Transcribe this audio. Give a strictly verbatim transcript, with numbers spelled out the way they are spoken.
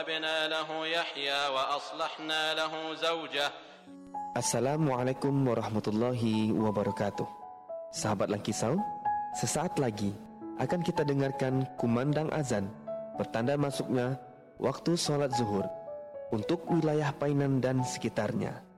Assalamualaikum warahmatullahi wabarakatuh. Sahabat Langkisau, sesaat lagi akan kita dengarkan kumandang azan bertanda masuknya waktu solat zuhur untuk wilayah Painan dan sekitarnya.